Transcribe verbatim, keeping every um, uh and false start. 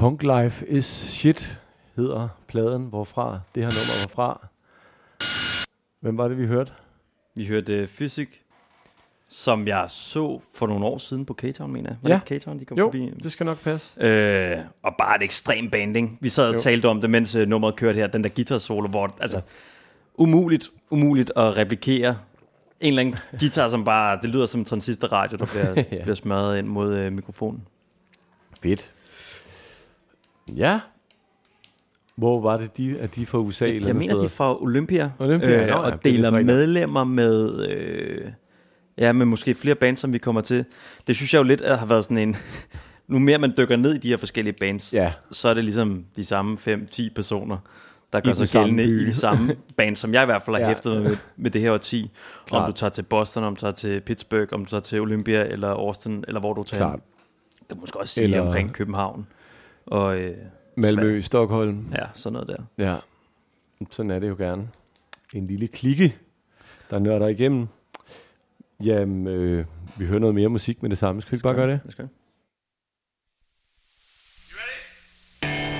Punk Life is Shit hedder pladen, hvorfra det her nummer var fra. Hvem var det, vi hørte? Vi hørte Physic, som jeg så for nogle år siden på K-Town, mener jeg. Var Ja. det K-Town, de kom Jo, forbi? det skal nok passe. Øh, og bare et ekstrem banding. Vi sad og Jo. talte om det, mens uh, nummeret kørte her. Den der guitar solo, hvor altså, ja. umuligt, umuligt at replikere. En eller anden guitar, som bare, det lyder som en transistorradio, der bliver, ja. bliver smadret ind mod uh, mikrofonen. Fedt. Ja. Hvor var det, de, at de er fra U S A? Jeg, eller jeg mener, de er fra Olympia, Olympia øh, ja, og ja, deler det medlemmer med, øh, ja, med måske flere bands, som vi kommer til. Det synes jeg jo lidt at har været sådan en, nu mere man dykker ned i de her forskellige bands, ja. så er det ligesom de samme fem til ti personer, der gør den sig gældende samme by. i de samme band, som jeg i hvert fald har Ja. hæftet med, med det her årti. Klart. Om du tager til Boston, om du tager til Pittsburgh, om du tager til Olympia eller Austin, eller hvor du tager. Klart. Det måske også sige Eller- omkring København. Og, øh, Malmø, Sverige. Stockholm. Ja, sådan noget der. Ja. Sådan er det jo gerne. En lille klikke, der nørder igennem. Jamen, øh, vi hører noget mere musik med det samme. Skal vi ikke bare gøre det? Det skal vi.